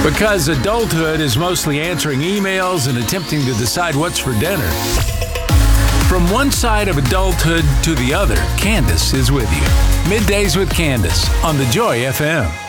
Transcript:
Because adulthood is mostly answering emails and attempting to decide what's for dinner. From one side of adulthood to the other, Candace is with you. Middays with Candace on the Joy FM.